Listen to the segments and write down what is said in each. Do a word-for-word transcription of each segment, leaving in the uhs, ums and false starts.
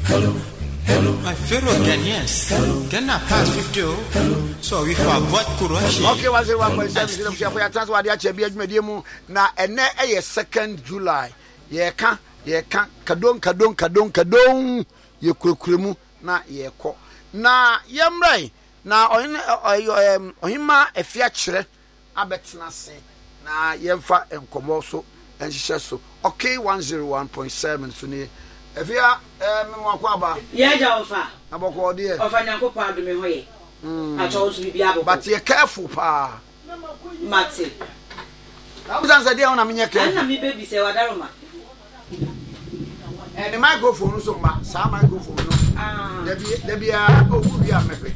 hello, hello. My fellow Ghanaians, Ghana past fifty. So we forgot corruption. Okay, one zero one point seven. For your transfer, I actually be medium. Now, and now a second July. Ye can, ye can. Kadon, kadon, kadon, kadon. Ye kurumu na ye ko. Na yamrai. Na oyin um ohima efiachre abetina se. Na yemfa enkomo so enhihye so. Okay, one zero one point seven so ni efia eh me mo akwa ye ja ofa aboko de ofa nyankopon adome hoye a cho so bibia aboko but ye careful pa mate na busan se dia na me nyeke na me baby se wadaroma eh the microphone so ma sa microphone no ah da bi da bia owu bia mepe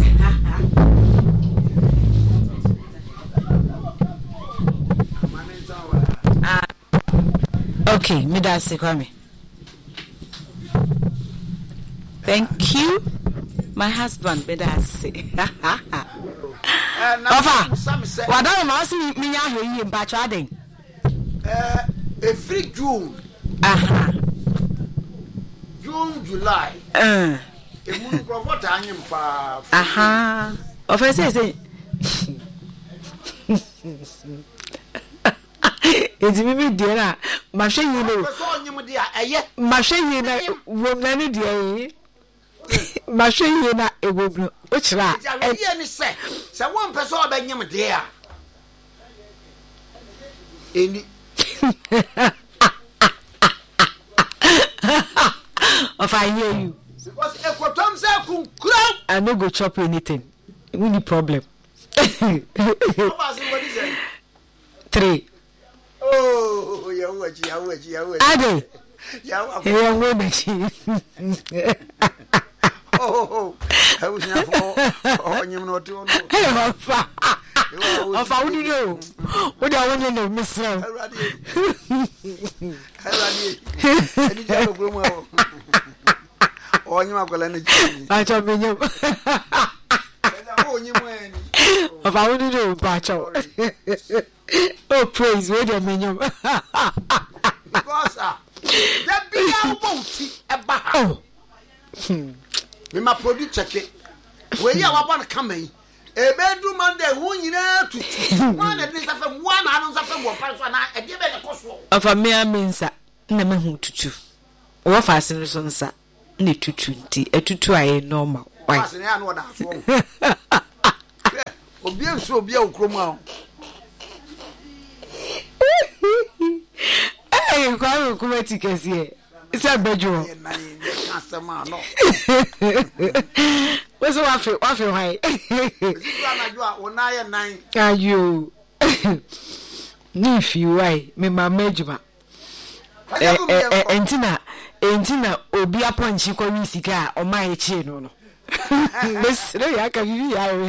ah okay me da se kwame. Thank you, my husband. But I say, Ofa, what do you ask me? Me ya hear you back trading. Uh, every June, aha, June, July. Uh, if we go for time, pa. Aha, Ofa say say. It's me dear. Machine you know. Machine you know. Woman dear. Machine you na ewobru ochira e ni se se won person obanyam de a eni of I hear you because ekotom se kunkura I no go chop anything we need problem. Three. Oh ya wachi ya wachi ya wachi ade ya wachi oh, I was not for you know to know. Of our video, what I want to know, Miss Ram. Oh, you are going to I told me of our video, Pacho. Oh, praise, wait a minute. Because that be our boat about. Me ma produce check it. We ya wa ban come e bedroom man there who nyina tutu. One dey say from one anu say from one pan so na e dey be the cost. Of a mere mensa na me hu tutu. Wo fa ase so nsa na tutu nti etutu aye normal. Why? Ase na no da so. Obi enso obi a okrom a. Eh, kwa ko meti kese. Isa bejo. What's what feel? What feel high? Are you? If you why me ma mejuma. Eh eh entina entina obi aponchi kwa wisika o ma echi no no. Mesre ya ka bibi ya we.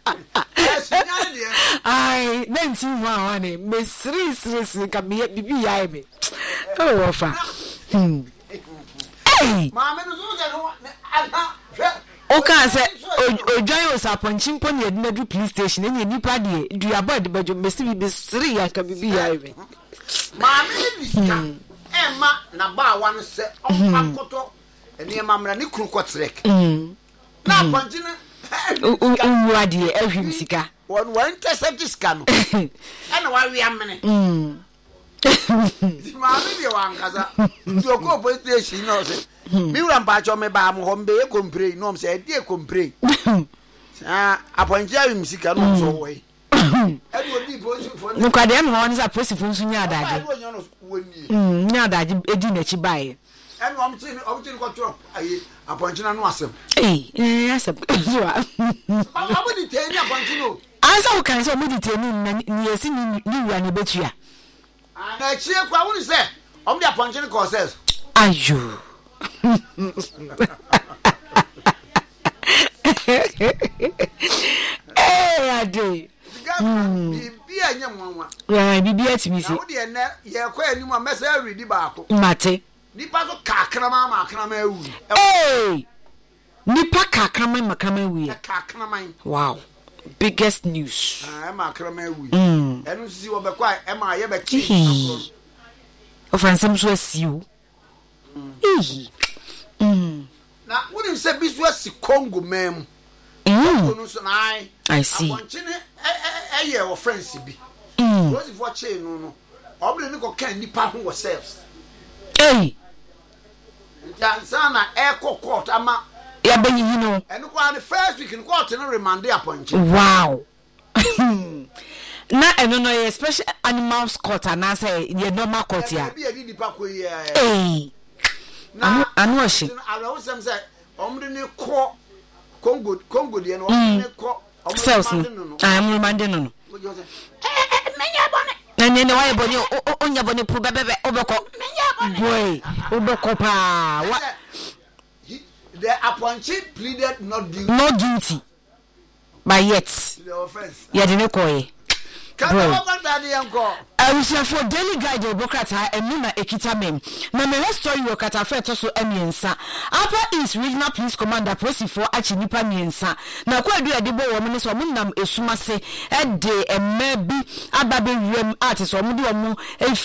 Ai, nenti wa wa ne mesri sri ka bibi ya me. Oh wafa. Hmm. Hey. Mama no so no ana. Oka say ojoy osaponchi mpo ne edina du police station enye nipa de du abod bejo mesi bi sri ya ka bibi ya me. Mama ni bisika. Emma na ba wa no se on akoto ene mamra ni kru kotrek. Mm. Na ponchi na uwa de ehwim sika. One one intercept scan. Ana wa wi amene. Mm. Mama bi wa nkaza. Ti okọ police station no se. Mi wura mpacho me ba mo hombe e complain no se e dey complain. Ah, aponchi awim sika no so wo yi. E do di police for. Nkwade am ho nza police fo nsu nya adaje. Mm, nya adaje edi na chi bae. And I'm saying, I'm saying, control. I appointed an awesome. Eh, yes, I'm going to tell you about you. As I can say, meditating, you see, you are a bit here. I cheer, I want to say, I'm the appointed courses. Are you? Eh, I do. Be a young one. Yeah, be beer to me. You're quite any more mess every debacle. Mate. Nipa so kakrama makrama ewu. Hey! Nipa kakrama makrama ewu. Kakrama. Wow. Biggest news. Ah, makrama ewu. Mm. Enu sisi wo be kwa e ma ye be chi. O fransem so asiu. Mm. Eh. Mm. wonim se bisu asi Congo mem mm no so nai I see abonche ne eye wo friends bi mm those for chain no no obule ni ko kan nipa ho yourselves eh Jansana echo court ama ya be yi no eno kwa the first week in court no remand appointment wow na eno no ye special animals court na say ye normal court ya bi edi nipa ko ye eh na anu ohye awo sem say omde ne ko Congo Congo de no omde ne ko omde no I am remanding no eh menya bone na ne ne why bone onya bone pu bebebe obeko boy obeko pa wa the appointee pleaded not guilty not guilty but yet the offense ya de ne koye can you open that yanko Awusia for daily guide Obokrata enuna ekita mem na me story wo kata fe to so amiensa Upper East Regional Police Commander Prosi for achi nipa miensa na kwa adu ade bo wo me so mo nam esuma se e de emme bi ababe wiem art so mo de wo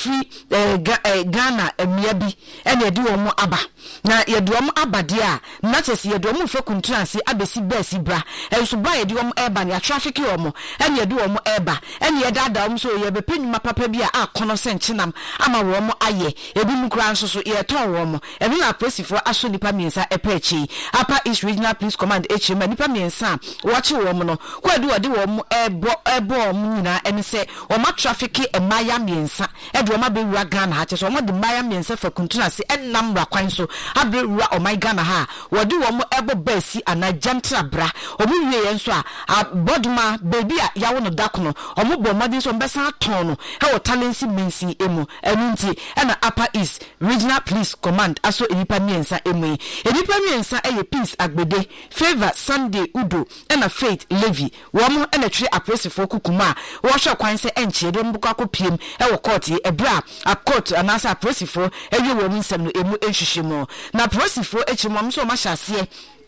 efi Ghana emia bi e na de wo aba na ye de wo aba de a na chese ye de wo fe kuntuanse abesi basi bra enso ba ye de wo eba na traffic wo mo e na de wo eba e na ye dada wo so ye be penuma papa bi a akono senchinam ama wo mo aye ebi mukura nso so ye ton wo mo ebi na presifo aso nipa miensa epechi Upper East Regional Police Command H M nipa miensa wachi wo mo no kwadu ode wo mo ebo ebo mo nyina ene se wo ma traffic e maya miensa e de wo ma be wura Ghana ha che so mo de maya miensa fa kuntuna se enam ra kwan so abe wura o my Ghana ha wode wo mo ebo basi ana jantra bra obu wie ye nso a boduma baby a yawo no dakono omo bo modin so mbesa ton no e talensi mensi emu enunti na Upper East Regional Police Command aso enipa miensa emu enipa miensa eye Peace Agbede Favor Sunday Udo na Faith Levy wo mo na twe apresifo kukuma wo hwe kwan se enche de mbukwa kopiem e wo court e bra a court anasa apresifo ewe wo nsem no emu ehwehwemo na apresifo echimo so ma hyase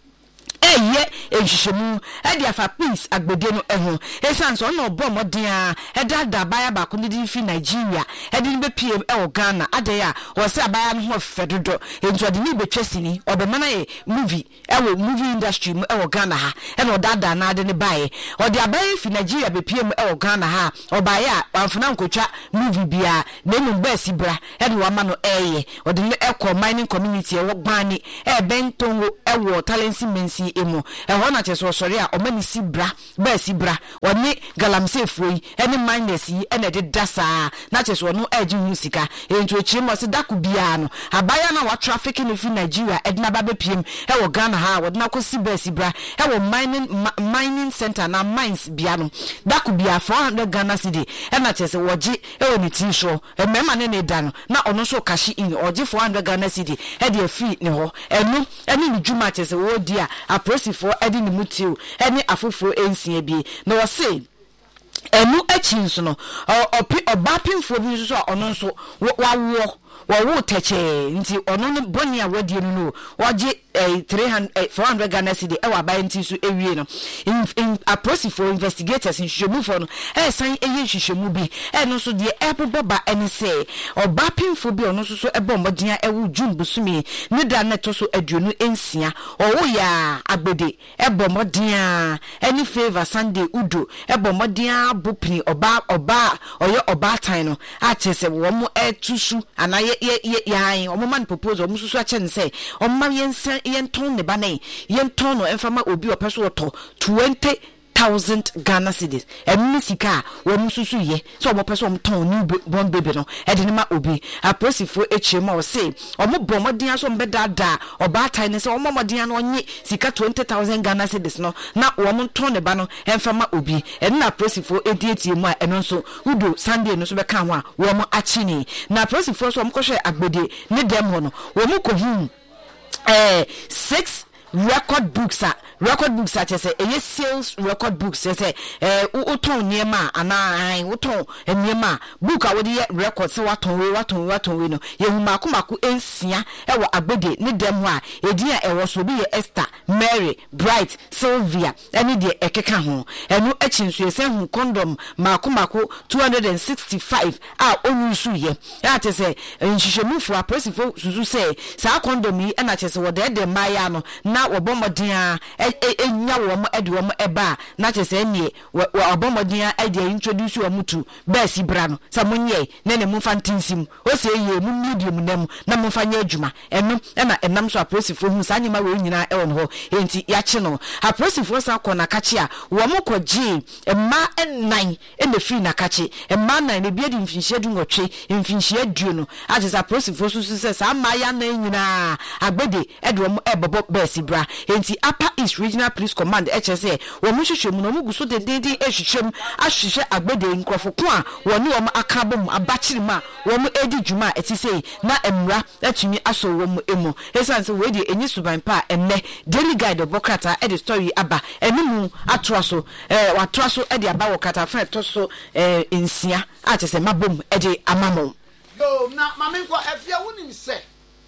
eye ehwehwemu e dia fa Peace Agbede no eho esan so no bo modin a e dada baya ba ko ndi fi Nigeria e di be pm e o Ghana adeya wo se abaya no ho fedodo ento ade ni betwesini obemana ye movie e wo movie industry mu e o Ghana ha e no dada na ade ne bae o de abaya fi Nigeria be pm e o Ghana ha obaya amfuna nkotwa movie bia na emu ba sibra e de wa ma no eye o de e ko mining community e wo gbani e bentongo e wo talensi mensi emu e wona cheso sori a omani sibra ba sibra woni galamse fuyi ene minus yi ene de dasa na cheso no eji hu sika ento echi mo se daku bia no abaya na wa traffic in fi Nigeria edna ba be piem e wo Ghana ha wodna ko sibra sibra e wo mining ma, mining center na mines bia no daku bia four hundred Ghana cedi e na chese woji e woni tin so e mema ne ne da no na ono so cash in oji four hundred Ghana cedi e de fi ne ho enu ene ni djuma chese wo dia apresifo edi ni mutiu eni afofo ensia bi na wo say enu achi nso no opi obapinfo bi nso so ono nso wawo wawo teche nti ono no boni a wadie no no waje three hundred four hundred Ghana cedi e wa ba nti so ewie no in apresifo investigators in hwehwemu no e san eye hwehwemu bi e no so de e boba eni say obapinfo bi ono so so e bomodin e wo June busumi ne da na to so aduonu ensia owo ya Agbede e bomodin eni Favor Sunday Udo e bomodin bopini oba oba oyo oba tan no a chese wo mo etusu anaye ye yan omo man propose omo susu a chen say omo yensen yenton ne banai yenton no enfama obi opeso to twenty thousand Ghana cedis emi sika wo mususu ye so omo peso omo ton new born baby no e de ma obi apresifo echema o say omo bomodin aso mbedada oba tan ne say omo modin no onye sika twenty thousand Ghana cedis no na wo mo ton ne ba no enfama obi e na apresifo edietie mu a eno so Udo Sunday no so be kan ho a wo mo achini na apresifo so omo kohwe Agbede ne dem ho no wo mo ko hu eh six record books are record books such as a sales record books say eh uton niema ana uton niema book a wodi record say waton we waton waton we no ye hu mako mako ensia e wo agbede ne dem ho a edi a e wo so bi ye Esther, Mary, Bright, Sylvia eni de ekeka ho enu achinso ye se hu condom mako mako two hundred sixty-five a onu su ye that is say nhihyemufu apresifo susu say sa condom yi na chese wo de de maya no na wo bomodin a enya wo mo ede wo mo eba na chese nie wo bomodin a ede introduce wo mutu besi bra no sa monye na ne mu fantinsim o se ye mu medium nam na mu fanya adwuma eno na enam so apresifo hu sa nyima we nyina e won ho enti ya che no apresifo sa kɔ na kache a wo mo kɔgye emma ennan e na fi na kache emma nan ne biedi mfinhye du ngotwe mfinhye aduo no a chese apresifo susu se sa maya na nyina agbede ede wo mo ebobo besi bra enti Upper East Regional Police Command H S A wo mo hwehwɛ mu no mo guso dedede ehwehwɛm ahwehwɛ agbede nkrofoko a wo ne wo akabom abachiri ma wo mo edi dwuma etisei na emra atumi aso wo mo emu esan se we de enyi suban pa enne daily guide bokrata e de story aba enimu atroso eh watroso e de aba wokata fa toso eh nsia a chese mabom e de amamo yo na mamenko afia wonim se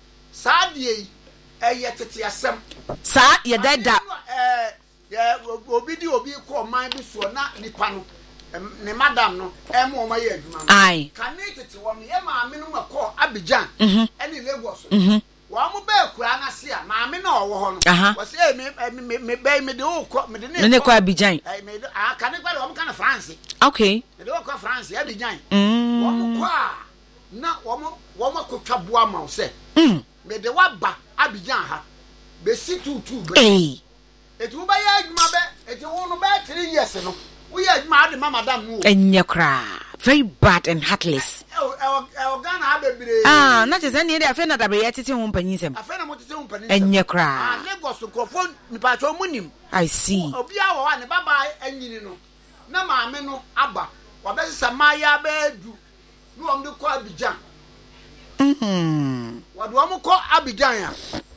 saa de yi eye tete asem saa ye dada eh ye obi di obi ko man bi so na nipa no ne madam no em o ma ye adwuma ai kan ne tete wo me ye ma me no makọ Abidjan ene Lagos wo mo ba kura na se a ma me na owo ho no wo se me me be me de o ko me de ne ko Abidjan ai me ah kan ne kwa wo mo kan France okay me de o ko France Abidjan wo mo kwa na wo mo wo mo ko twaboa ma wo se me de wa ba Abidjan ha be si tutu be eh etu ba ya adwuma be etu wo no ba three years no we ya adwuma de mama madam no enye kra very bad and heartless e o Ghana ha bebre ah na chese ne de afa na dabe yetete ho mpanyisem afa na mo tete ho mpanyisem enye kra ah Lagos krofo nipa cho munim I see obi a wo wa ne baba anyini no na maame no aba wa be samaya be du no om de ko Abidjan mhm wadu am ko Abidjan ya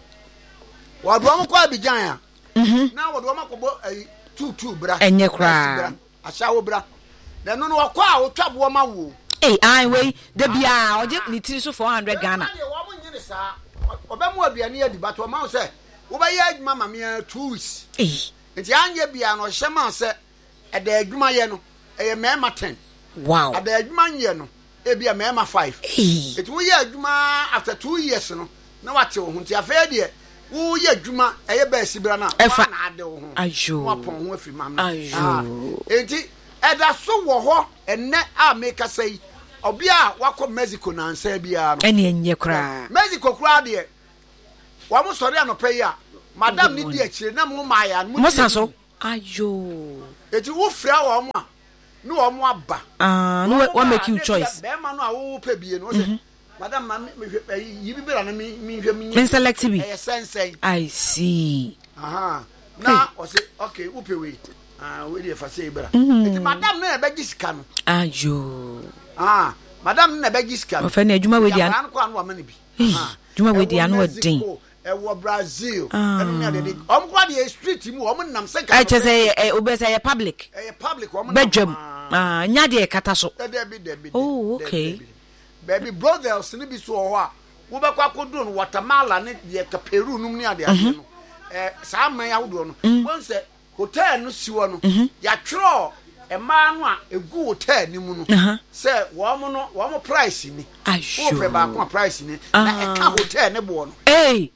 wadu am ko Abidjan ya mhm na wadu am ko bo tutu bra enye kra asha wo bra na no no ko a wo twabo ma wo eh ai we de bia oje ni tiri so four hundred Ghana wo mo nyine sa obemu aduane adi but wo ma se wo ba ye adwuma ma me two weeks eh nti anye bia no hyema se e da adwuma ye no e mema ten wow ada adwuma nye no e bia mema five eh nti wo ye adwuma after two years no na wate wo nti afa de wo ye adwuma e ye ba sibra na na ade wo ho ajo wo pon ho afiri mam ajo enti eda so wo ho enne a make say obi a wakọ Mexico na ansa bia no ene enye kra Mexico kra de wa mo sori anope ya madam ni di akire na mo ma ya mo sanso ayo eti wo fra wo mo a no wo mo aba ah no we make you choice be ma no a wo pe bie no se madam ma me yi bi bra na me me hwe me select bi eh sense I see aha na o se okay wo pe we ah we dey fa say bra eti madam na be gisika no ayo ah madam na be gisika no o fa na adwuma we di an ko anu amane bi ah adwuma we di an o din e wo Brazil enu me ade om kwa de street mu om nam se ka I just say e obese e public e public om bedwam ah nya de kata so e de bi de bi oh okay baby brothers ni bi so ho a wo be kwa kodo no Guatemala ne de ka Peru num ni ade ade no eh sa man ya wodo no won se hotel no siwo no ya twro e ma no a egu hotel ni mu no se wo mo no wo mo price ni wo pe ba ko price ni na e ka hotel ne bo no eh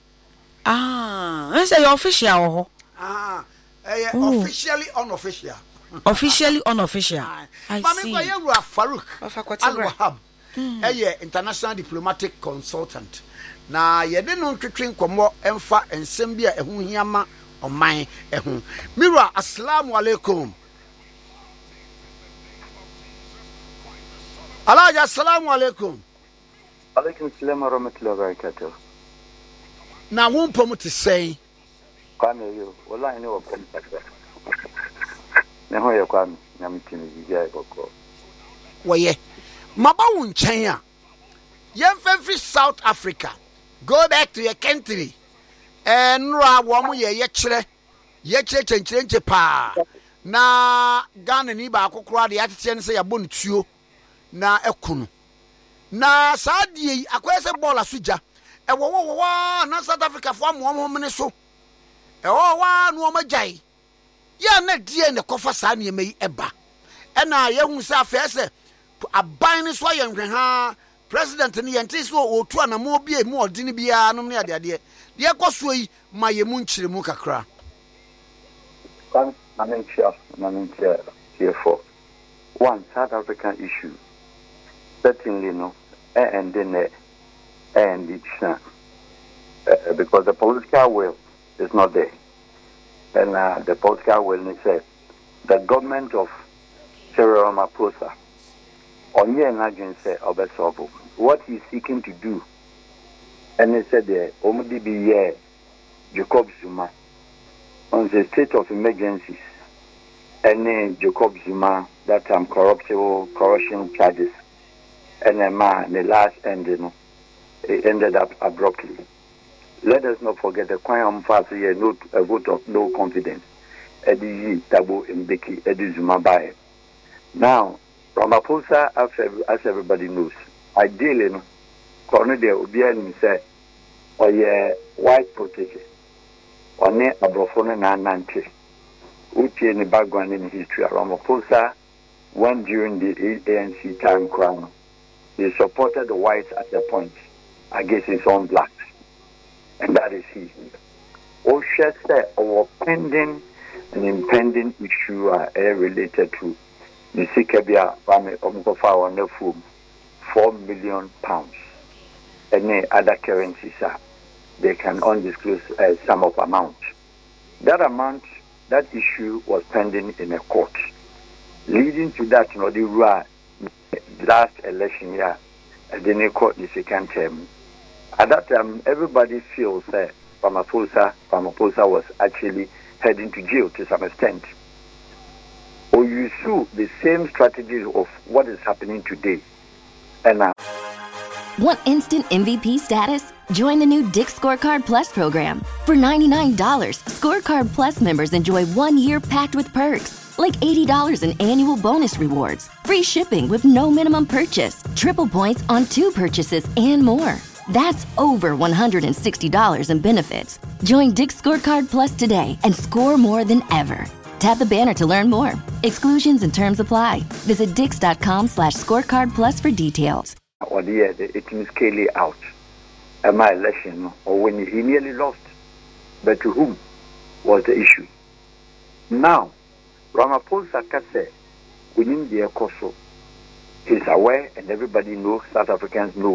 ah it's a official ho ah eh officially unofficial officially unofficial I see see mama ko Yewura Farouk Al-Wahab eh international diplomatic consultant na yede no twetwe nkomo emfa ensem bia ehu hiama oman ehu Mira assalamu alaikum Alaja assalamu alaikum alaikum salam wa rahmatullahi wa barakatuh na wonpom te sei kwame yo wallahi ne wopom takra ne ho ye kwame na mtini bibia ikoko woye maba wo nchen a yemfefri South Africa go back to your country eh nra wo mo ye ye kire ye che chenche pa na Ghana ni ba akokora de yatete ne se yabɔ ne tuo na ekunu na saadie akoye se ball asuja e wo wo wo na South Africa fo amom hom ne so e wo wa no magyae ya na die ne kofa saa ne mai eba e na ye hu se afese aban ne so ayenhwe ha president ne yente so otu anamo bie mu odini bia no ne ade ade de ekoso yi ma ye mu nkyire mu kakra kan manager manager here for one South African issue certainly no and then uh, and it's uh, uh, because the political will is not there and uh, the political will is uh, the government of Cyril Ramaphosa on your agency of a solve what he's seeking to do and he said the only be here Jacob Zuma on the state of emergencies and then Jacob Zuma that time corruptible corruption charges and then man the last ending it ended up abruptly. Let us not forget the Kwame Fast here no a vote of no confidence Eddie Tabo Mbeki Eddie Zuma by now Ramaphosa as everybody knows ideally no Cornelia Obiani said or yeah white protection on ne abrofone na nante utie ne background in history Ramaphosa when during the A N C time crown he supported the whites at the point against his own blacks and that is he o share say our pending an impending issue are uh, related to the Sikabia family omkofa on the food four million pounds any other currencies are they can undisclose uh, sum of amount. That amount, that issue was pending in a court. Leading to that, you know, the last election year, and then they caught the second term. At that time, everybody feels that uh, Ramaphosa, Ramaphosa was actually heading to jail to some extent. Or you sue the same strategy of what is happening today. And now. Want instant M V P status? Join the new Dick's Scorecard Plus program. For ninety-nine dollars, Scorecard Plus members enjoy one year packed with perks, like eighty dollars in annual bonus rewards, free shipping with no minimum purchase, triple points on two purchases, and more. That's over one hundred sixty dollars in benefits. Join Dick's Scorecard Plus today and score more than ever. Tap the banner to learn more. Exclusions and terms apply. Visit dix.com slash scorecard plus for details. Or the it can scale out. At my election, or when he nearly lost. But to whom was the issue? Now, Ramaphosa Kase, within the Koso, is aware, and everybody knows, South Africans know,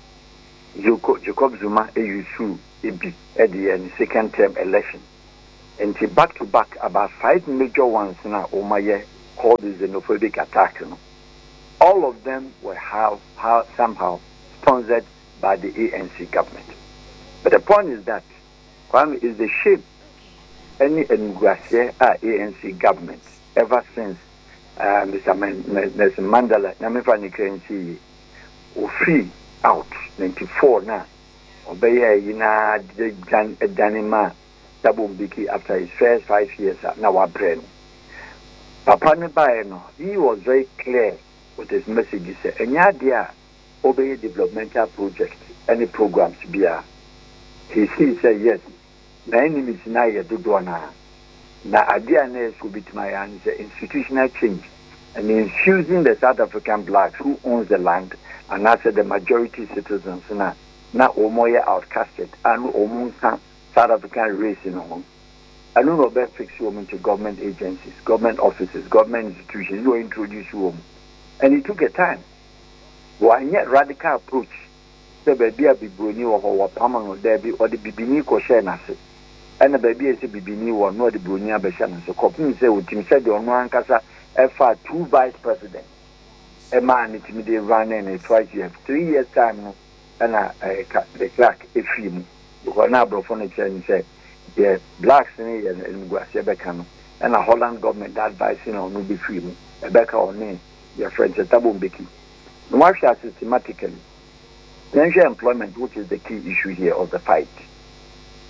Jacob Zuma, A U S U, Ibi, at the second term election. And he back to back about five major ones now, Omaye, called the xenophobic attack. You know. All of them were how, how somehow sponsored by the A N C government. But the point is that Kwame is the shape any Nguasia A N C government ever since uh, Mister Mandela Namifani Krenzi free out ninety-four now. Obey Yina Danima Tabumbiki after his first five years now our brain. Papa Nebaeno, he was very clear with his message. He said, and yeah, obey developmental project, any programs be a. He said, yes, the enemies now you do na. Now, idea will be to my hand is institutional change and infusing the South African blacks who owns the land and also the majority citizens now. Now, Omoya outcasted and Omunsa South African race in home. I don't know about fix women to government agencies, government offices, government institutions who introduce women. And it took a time. Why yet radical approach? The baby a bibuni or or permanent debi or the bibini ko share nase. And the baby is a bibini or no the bunia beshan. So Kopin say with him said the one kasa F R two vice president. A man intimidated running and twice you have three years time and a the clerk a film because now brophonic and say the blacks in and Guasebekano and a Holland government advising on no be free. A Becca or name. Your friends at Tabumbeki. No share systematically. Then employment, which is the key issue here of the fight.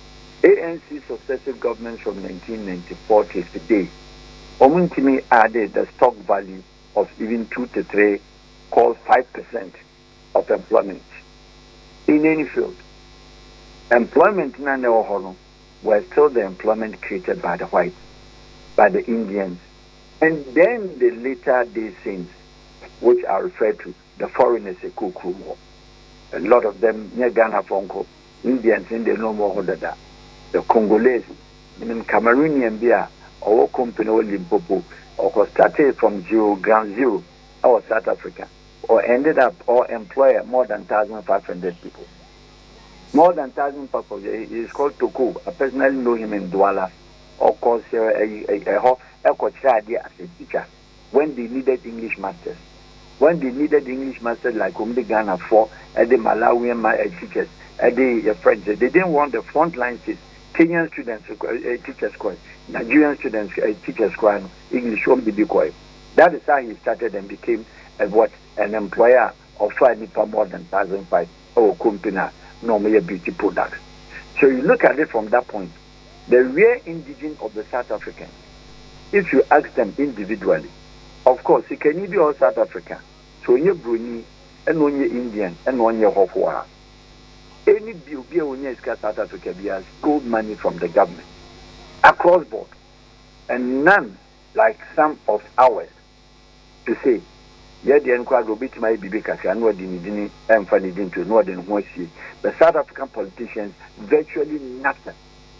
A N C successive governments from nineteen ninety-four till today, Omuntimi added the stock value of even two to three, called five percent of employment in any field. Employment in an was still the employment created by the whites, by the Indians, and then the later day saints, which are referred to the foreigners, a Kukru war. A lot of them near Ghana, Fonko, Indians in the no more that. The Congolese, in Cameroonian beer, or company or Limpopo, or started from zero, ground zero, or South Africa, or ended up or employ more than one thousand five hundred people. More than one thousand people. He is called Toko. I personally know him in Douala, or course uh, a a a as a teacher when they needed English masters. When they needed English masters like Umdi Ghana for at the Malawian uh, teachers, at the uh, French, they didn't want the frontline teachers. Kenyan students, uh, teachers cry. Nigerian students, uh, teachers cry. English won't be quiet. That is how he started and became uh, what an employer of five more than thousand five or company normally beauty products. So you look at it from that point. The real indigenous of the South Africans, if you ask them individually, of course, it can be all South Africa. So you're Bruni and when you're Indian and when you're Hofwa. Any bill be a South Africa has gold money from the government across board, and none like some of ours to say, yeah, the enquiry will be to my baby because I know the Nidini and Fanny to know than Hosi. The South African politicians virtually nothing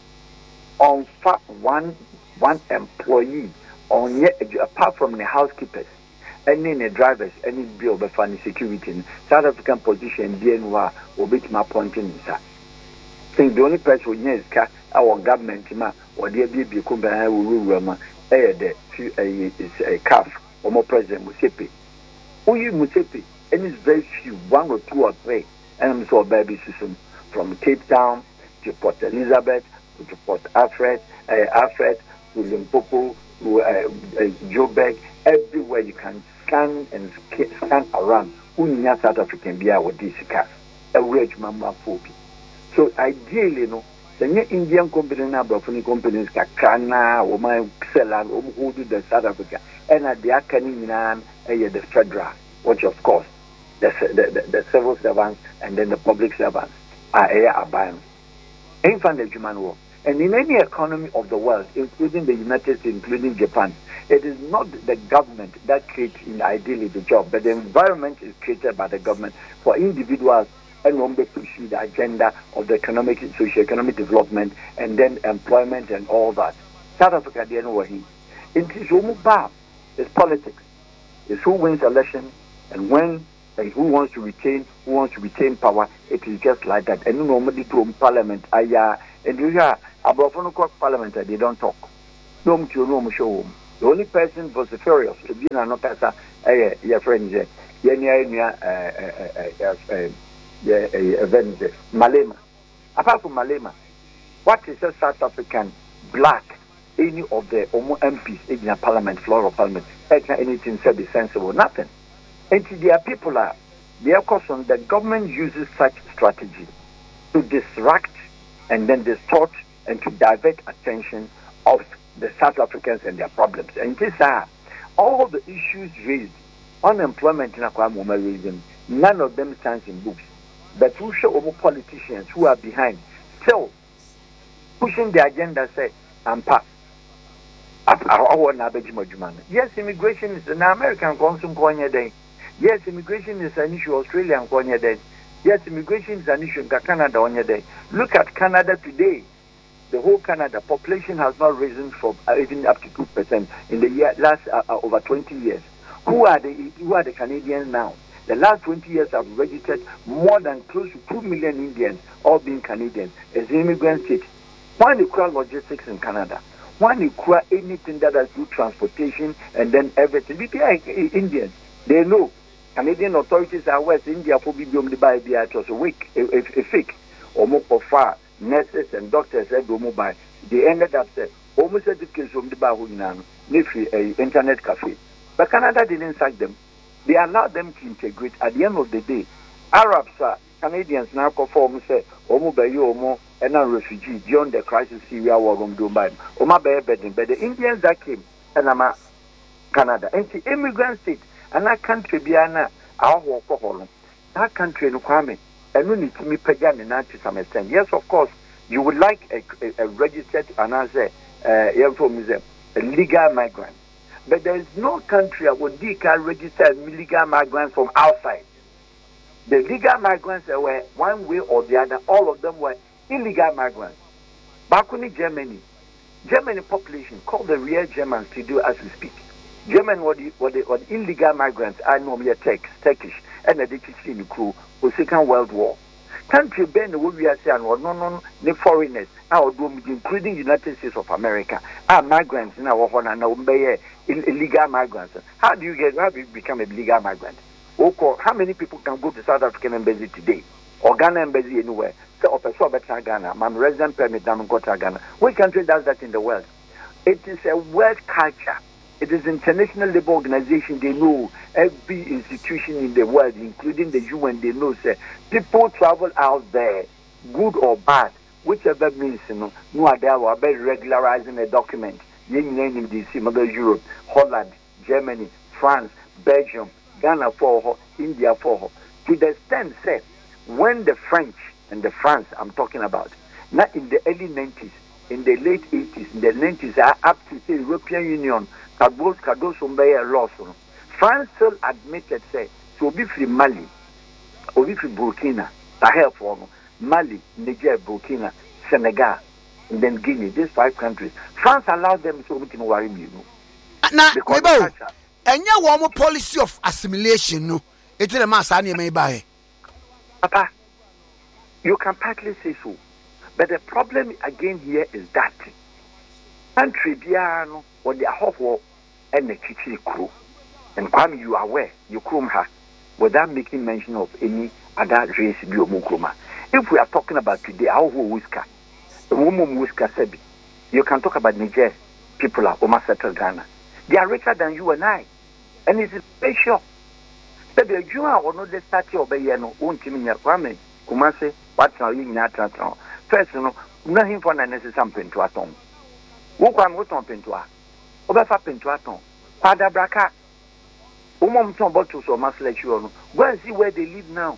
on fact one one employee on yet apart from the housekeepers. Any the drivers, any bill by funny security, South African politician D N W will be my point in that. Think the only person who knows our government or the B B Kumbana will rule a calf or more president Musepe. Who you Musepe? And it's very few, one or two or three, and I'm so baby system from Cape Town to Port Elizabeth to Port Alfred, uh, Alfred to Limpopo to uh, uh, Joburg, everywhere you can. Scan and scan around who near South African beer with this car, a rich mama phobia. So ideally, you know, the Indian company now, Brofuni companies, Kakana, or my seller, who do the South Africa, and at the Akaninan, the federal, which of course, the, the, the, the civil servants and then the public servants are here abiding. Infant the human war. And in any economy of the world, including the United States, including Japan, it is not the government that creates ideally the job, but the environment is created by the government for individuals and when they pursue the agenda of the economic, socio-economic development and then employment and all that. South Africa, the end he. It is Umuba. It's politics. It's who wins election and when and who wants to retain, who wants to retain power. It is just like that. And normally to parliament, I uh, and you hear about parliament, they don't talk. No, no, show. The only person vociferous to be an okasa, eh, your friends, eh, yeah, Malema. Apart from Malema, what is a South African black? Any of the Omo M Ps in the parliament, floor of parliament, anything said be sensible, nothing. And their people are, their caution, the government uses such strategy to distract and then distort and to divert attention of the South Africans and their problems. And these are all the issues raised, unemployment in Akwamoma region, none of them stands in books. But who show Omo politicians who are behind, still pushing the agenda, say, and pass. Yes, immigration is an American consumer day. Yes, immigration is an issue Australian Konya day. Yes, immigration is an issue in Canada on your day. Look at Canada today. The whole Canada population has not risen from uh, even up to two percent in the year last uh, uh, over twenty years. Who are the who are the Canadians now? The last twenty years have registered more than close to two million Indians, all being Canadians, as immigrant state. Why the crowd logistics in Canada? Why you cry anything that has to do transportation and then everything? B P I Indians, they know. Canadian authorities are West India for B B M the by it was a week, a, a, a fake. Or more far nurses and doctors said by. They ended up saying, almost at the case from the Bahunan, Nifi, a internet cafe. But Canada didn't sack them. They allowed them to integrate. At the end of the day, Arabs are Canadians now conform say, Omo Bayo Omo and a refugee during the crisis Syria war from Dubai. Oma be bedin, but the Indians that came and I'm Canada. And the immigrant state and that country biana our walk for that country no kwame and we need to me pagan to some extent. Yes, of course, you would like a, a, a registered and answer uh museum, a legal migrant. But there is no country that would can register illegal migrants from outside. The legal migrants were one way or the other, all of them were illegal migrants. Back in Germany, Germany population called the real Germans to do as we speak. German were the, were the, were the illegal migrants are normally Turks, Turkish, and the Dutch in the crew for Second World War. Country Ben would be saying, no, no, no, the foreigners, our doom, including United States of America, are migrants in our home and illegal migrants. How do you get, how do you become a legal migrant? Okay, how many people can go to South African embassy today? Or Ghana embassy anywhere? So, of a better Ghana, my resident permit, I'm going to Ghana. Which country does that in the world? It is a world culture. It is international labor organization. They know every institution in the world, including the U N. They know say people travel out there, good or bad, whichever means. You know, no other will be regularizing a document. You name D C, Mother Europe, Holland, Germany, France, Belgium, Ghana for her, India for her. To the extent say when the French and the France I'm talking about, not in the early nineties, in the late eighties, in the nineties, are up to the European Union. France still admitted, say, to be free Mali, or be free Burkina, Sahel for Mali, Niger, Burkina, Senegal, and then Guinea, these five countries. France allowed them to be worry me. Now, and you want more policy of assimilation, no? It's a mass I may buy. Papa, you can partly say so, but the problem again here is that country piano or the whole and the Chichi crew. And Kwame, you are aware, you chrome her without making mention of any other race biomukroma. If we are talking about today, our whisker, the woman whisker said, you can talk about Niger, people are almost settled Ghana. They are richer than you and I. And it's special. So the you are not the statue of Bayano, won't you mean Kwame, Kumase, what's now in that town? First, you know, nothing for an necessary something to a tongue. Who can go on Pentua? Obefa Pentuaton, Father Braka, Umom Tom bottles or must let you on. Go and see where they live now.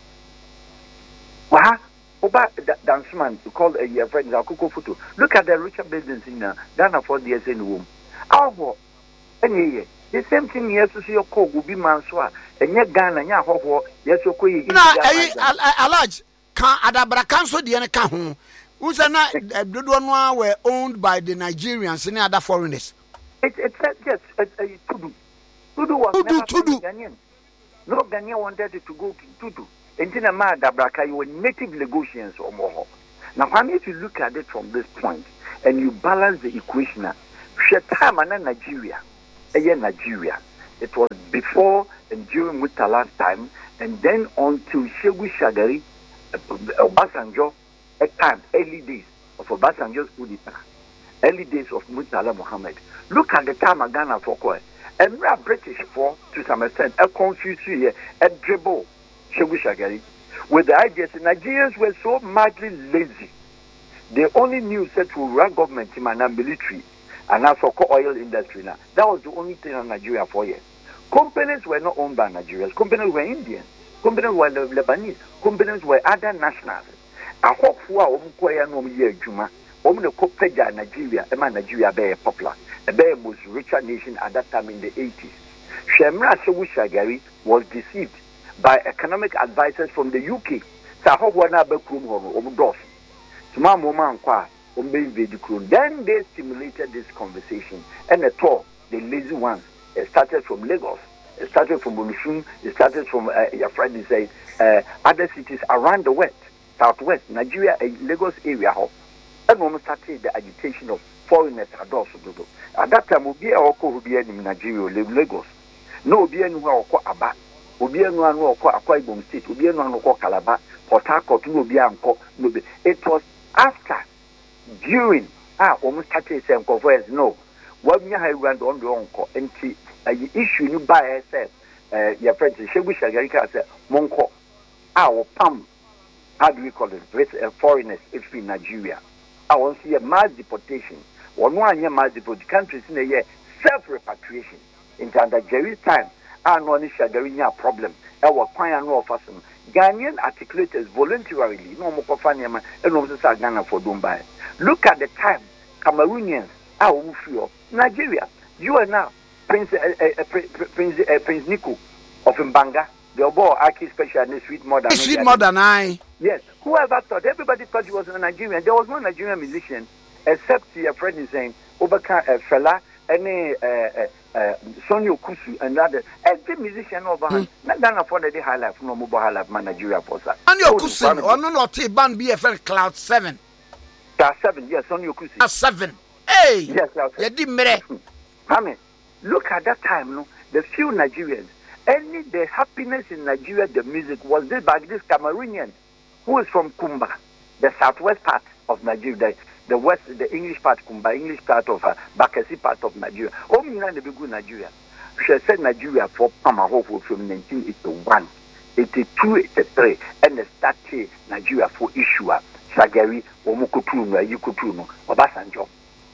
Wah, Oba Dansman, to call a year friend Zakuko photo. Look at the richer buildings in Ghana for the S N room. Our any the same thing yes to see your coke will be Manswa, and yet Ghana, Yaho, yes, okay. A large can Adabrakan so the Anaka. Who's not the one were owned by the Nigerians and other foreigners? It's it yes, it's a Tudu. Tudu was Tudu, never Tudu. Ghanaian. No Ghanaian wanted to go to Tudu. And in a man that Braka, you were native Lagosians or more. Now, if you look at it from this point and you balance the equation, Shetam and Nigeria, again Nigeria, it was before and during Murtala's time, and then on to Shehu Shagari, Obasanjo, a time, early days of Obasanjo's coup d'etat, early days of Murtala Muhammad. Look at the time of Ghana for Koi. And we are British for, to some extent, a confused here, a dribble, Shehu Shagari, with the idea that Nigerians were so madly lazy. They only knew that to run government in and military and also oil industry now. That was the only thing in Nigeria for years. Companies were not owned by Nigerians. Companies were Indians. Companies were Lebanese. Companies were other nationals. I hope for our own year, Juma. Om the Copeja Nigeria, Emma Nigeria, very popular. A very most richer nation at that time in the eighties. Shemra Shehu Shagari was deceived by economic advisors from the U K. Then they stimulated this conversation. And at all, the lazy ones, it started from Lagos, it started from Olusun, it started from, uh, your friend said, uh, other cities around the west, southwest, Nigeria, uh, Lagos area. And when we started the agitation of foreigners at At that time, Obi Oko would be in Nigeria, Lagos. No Obi Anu Oko Aba, Obi Anu Oko Akwa Ibom State, Obi Anu Oko Calabar, Port Harcourt, no Obi Anko, no. It was after, during, ah, almost started saying, no, what we have run on the Uncle, and the issue you buy herself, uh, your friend Shehu Shagarika said, Monko, our Pam, how do we call it, uh, foreigners if in Nigeria. I want to see a mass deportation. One one year mass deportation countries in a year self repatriation. In under Jerry's time, I know this a problem. Our client no person. Ghanaian articulators voluntarily no more kofanya and no say Ghana for Dumbai. Look at the time Cameroonians are feel Nigeria. You are now Prince uh, uh, Prince uh, Prince Nico of Mbanga. The boy Aki special and sweet mother. Sweet mother, I. Yes. Whoever thought? Everybody thought he was a Nigerian. There was no Nigerian musician except your friend is saying Obaka uh, Fela, any uh, uh, uh, Sonny Okusu and other. Every musician over mm. not done afford the high life, no mobile high life, man, Nigeria for that. Sonny Okusu, or no, not a band B F L Cloud Seven. Cloud Seven, yes, Sonny Okusu. Cloud Seven. Hey, yes, Cloud Seven. You didn't I mean, look at that time, no, the few Nigerians. Any the happiness in Nigeria, the music was this by this Cameroonian who is from Kumba, the southwest part of Nigeria, the, the west, the English part, Kumba, English part of uh, Bakassi part of Nigeria. Oh, me and the big Nigeria. She said Nigeria for Pamahofu from nineteen eighty-one, eighty-two, eighty-three, and the start Nigeria for Ishua, Sagari, Omukutuno, Yukutuno, Obasanjo,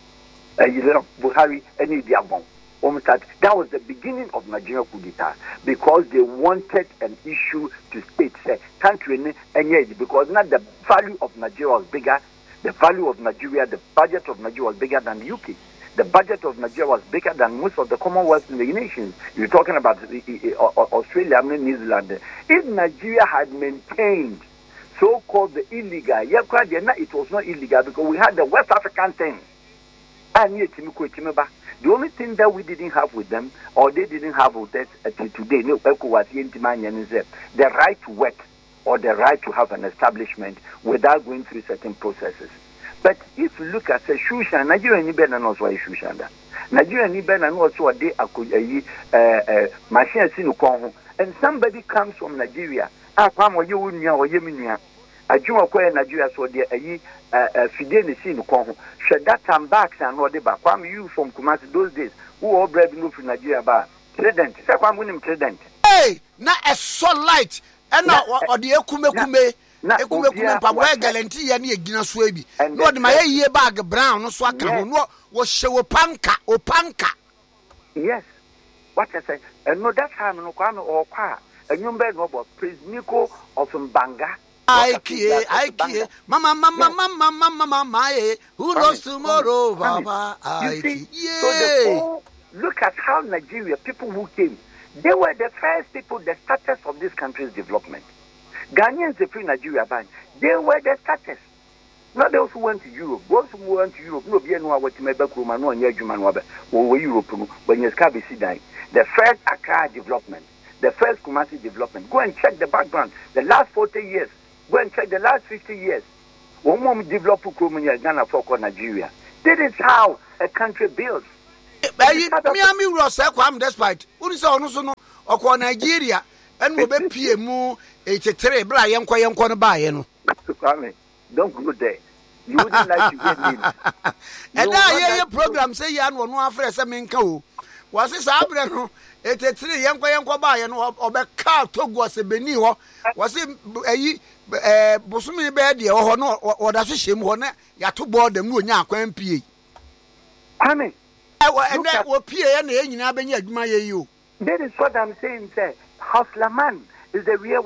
uh, Buhari, and Idiabon. That was the beginning of Nigerian coup d'etat because they wanted an issue to state, say, country, and because not the value of Nigeria was bigger, the value of Nigeria, the budget of Nigeria was bigger than the U K. The budget of Nigeria was bigger than most of the Commonwealth nations. You're talking about Australia, I mean New Zealand. If Nigeria had maintained so-called the illegal, yeah, it was not illegal because we had the West African thing. And yet, the only thing that we didn't have with them, or they didn't have with us until today, no, the right to work or the right to have an establishment without going through certain processes. But if you look at the Shushan, Nigeria ni better knows why Shushanda. Nigeria ni better knows what they are machine sinu konho. And somebody comes from Nigeria. Ah, kwamo ye unya or yeminya. Ajuma kwa Nigeria so they are fide ni sinu konho. Should that time back and what they back? Kwamo you from Kumasi those days who all bred move from Nigeria ba trident. Say kwamo nim trident. Hey, na a so light. And now or the ekume kume. Ekume kume pa we galanti ya ni egina so ebi. No de my ye bag brown no so aka ho no wo hye panka opanka. Yes. What I say? And no that time no kwa no or kwa. Enyumbe no bo Prince Nico of Mbanga. Aikie, Aikie, Mama, Mama, Mama, Mama, Mama, who knows tomorrow, Baba? Aikie. So the whole, look at how Nigeria, people who came, they were the first people, the starters of this country's development. Ghanaians, the free Nigeria band, they were the starters. Not those who went to Europe. Those who went to Europe, no, be no what to make back room and no near German or Europe, when you scabi see dying. The first Accra development, the first Kumasi development. Go and check the background. The last forty years. Go and check the last fifty years. When we develop Ghana for Nigeria, this is how a country builds. Miami Ross, I'm despite. Who is also no or Nigeria and we be P M O eighty-three, Brian Quayan Quanabayano. Don't go there. You wouldn't like to get me. And now, yeah, your program say Yan one one fresh. I mean, co was this Abraham? eighty-three, young Quayan or back car to was a Beniho. Was it a Bosumi bed or no, or does she want ya to board the moon ya Qu P. I mean, and that will P A and the Aben you. That is what I'm saying, sir. Hustler man is the real